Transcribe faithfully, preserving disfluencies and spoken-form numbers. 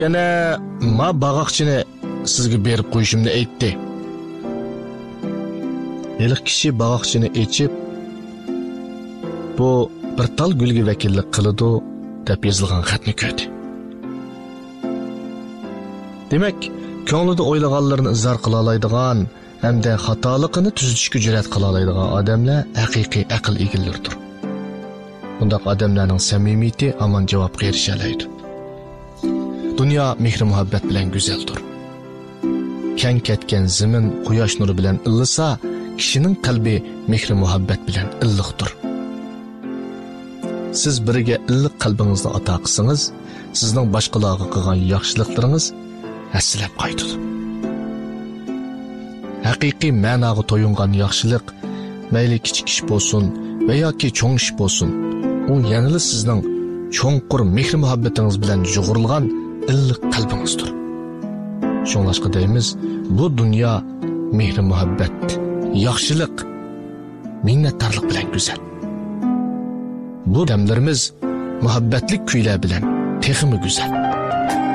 Yana ma bag'oqchini sizga berib qo'yishimni aytdi. Eliq kishi bag'oqchini echib, bu bir tal gulga vakillik qiladi deb yozilgan xatni ko'rdi. Demak, ko'nglida o'ylaganlarini izhor qila oladigan hamda xatoligini tuzatishga jur'at qila oladigan odamlar haqiqiy aql egillaridir. Bundaq odamlarning samimiyati hamon javobga erisha oladi. Dunyo mehr muhabbat bilan go'zaldir. Keng ketgan zamin quyosh nuri bilan illisa, kishining qalbi mehr muhabbat bilan illiqdir. Siz biriga illiq qalbingizni ato qilsangiz, sizning boshqalarga qilgan yaxshiliklaringiz hasilab qaytadi. Haqiqiy ma'noga to'yingan yaxshilik, mayli kichik ish bo'lsin va yoki cho'ng ish bo'lsin, u yanada sizning cho'nqur mehr muhabbatingiz bilan jug'urilgan illiq qalbingizdir. Shunlashqa deymiz, bu dunyo mehr muhabbat, yaxshilik, minnatdorlik bilan go'zal. Bu damlarimiz muhabbatlik kuylar bilan texmi go'zal.